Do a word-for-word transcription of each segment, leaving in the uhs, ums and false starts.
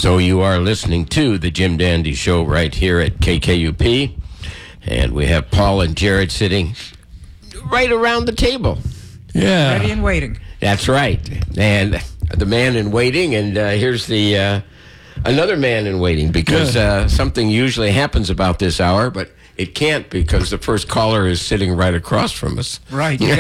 So you are listening to the Jim Dandy Show right here at K K U P. And we have Paul and Jared sitting right around the table. Yeah. Ready and waiting. That's right. And the man in waiting, and uh, here's the uh, another man in waiting, because uh, something usually happens about this hour, but it can't because the first caller is sitting right across from us. Right. You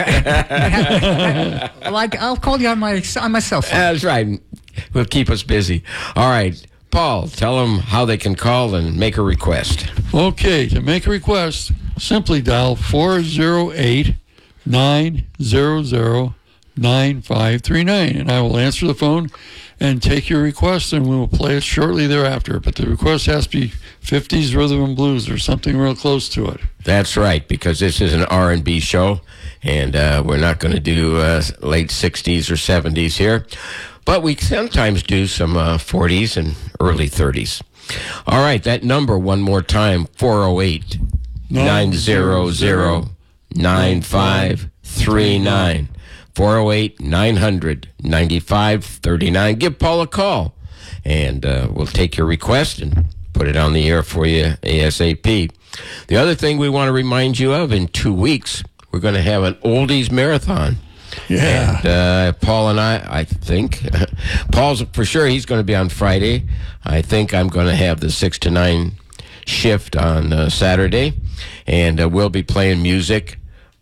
got, like, I'll call you on my on my cell phone. That's right. Will keep us busy. All right. Paul, tell them how they can call and make a request. Okay, to make a request, simply dial four oh eight, nine hundred, nine five three nine, and I will answer the phone and take your request, and we will play it shortly thereafter. But the request has to be fifties rhythm and blues or something real close to it. That's right, because this is an R and B show, and uh, we're not going to do uh, late sixties or seventies here. But we sometimes do some uh, forties and early thirties. All right, that number one more time, four oh eight, nine hundred, nine five three nine. four oh eight, nine hundred, ninety-five thirty-nine. Give Paul a call, and uh, we'll take your request and put it on the air for you ASAP. The other thing we want to remind you of, in two weeks, we're going to have an oldies marathon. Yeah. And uh, Paul and I, I think, Paul's for sure he's going to be on Friday. I think I'm going to have the six to nine shift on uh, Saturday, and uh, we'll be playing music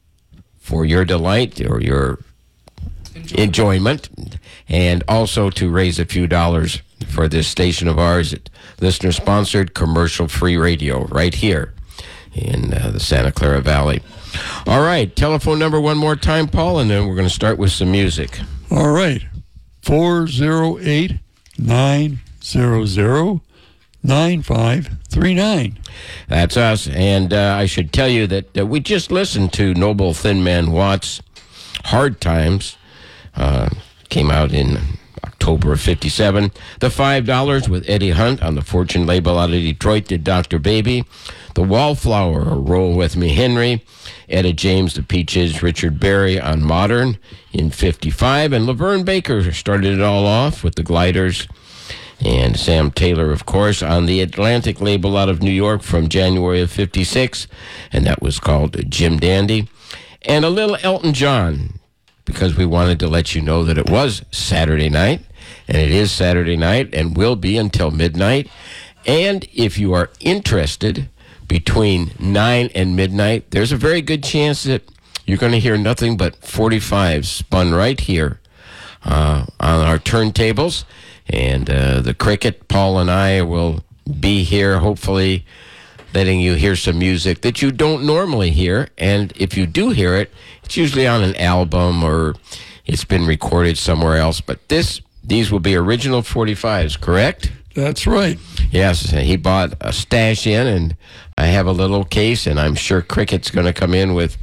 for your delight or your enjoyment. enjoyment, and also to raise a few dollars for this station of ours, listener-sponsored, commercial-free radio right here in uh, the Santa Clara Valley. All right, telephone number one more time, Paul, and then we're going to start with some music. All right, four oh eight, nine hundred, nine five three nine. That's us, and uh, I should tell you that uh, we just listened to Noble Thin Man Watts' Hard Times. Uh, came out in October of fifty-seven. The five dollars with Eddie Hunt on the Fortune label out of Detroit did Doctor Baby. The Wallflower, Roll With Me Henry. Etta James, The Peaches, Richard Berry on Modern in fifty-five. And Laverne Baker started it all off with the Gliders. And Sam Taylor, of course, on the Atlantic label out of New York from January of fifty-six. And that was called Jim Dandy. And a little Elton John, because we wanted to let you know that it was Saturday night, and it is Saturday night, and will be until midnight. And if you are interested, between nine and midnight, there's a very good chance that you're going to hear nothing but forty-fives spun right here uh, on our turntables. And uh, the Cricket, Paul and I will be here, hopefully letting you hear some music that you don't normally hear. And if you do hear it, it's usually on an album or it's been recorded somewhere else. But this, these will be original forty-fives, correct? That's right. Yes, he bought a stash in, and I have a little case, and I'm sure Cricket's going to come in with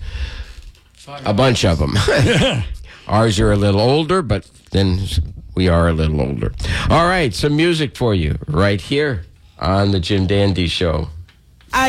a bunch of them. Ours are a little older, but then we are a little older. All right, some music for you right here on the Jim Dandy Show.